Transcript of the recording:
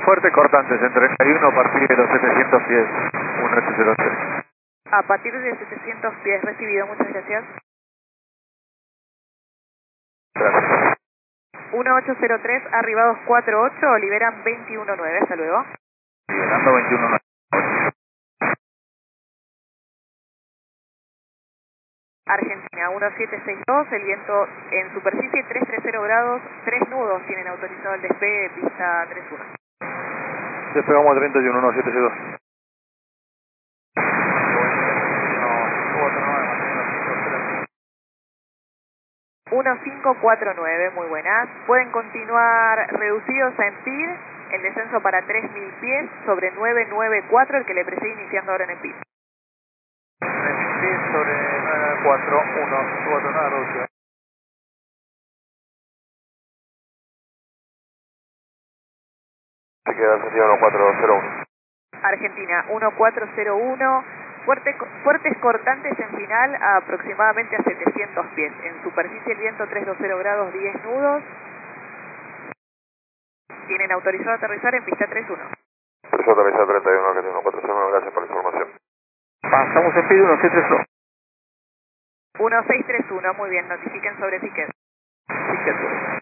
Fuertes cortantes en 31 a partir de los 700 pies, 1803. A partir de 700 pies, recibido, muchas gracias. Gracias. 1803, arribados 48, liberan 219, hasta luego. Liberando 21. Argentina 1762, el viento en superficie 330 grados, 3 nudos tienen autorizado el despegue, pista 31. Despegamos a 31, 1762. 1549, muy buenas. Pueden continuar reducidos a EMPID, el descenso para 3000 pies sobre 994, el que le precede iniciando ahora en EMPID. 3000 pies sobre 994, 1, nada reducido. Se queda sentido 1401. Argentina 1401, fuertes cortantes en final a aproximadamente a 700 pies. En superficie el viento 320 grados, 10 nudos. Tienen autorizado aterrizar en pista 31. Autorizado aterrizar 31, Argentina 1401, gracias por la información. Pasamos en PID 1631. 1631, muy bien, notifiquen sobre ticket. Ticket.